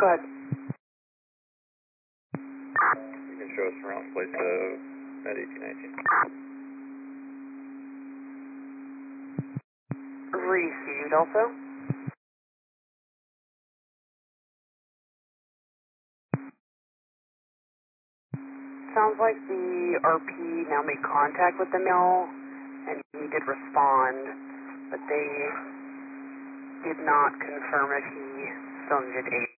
Go ahead. You can show us around place at 1819. Received also. Sounds like the RP now made contact with the male, and he did respond, but they did not confirm if he still needed aid.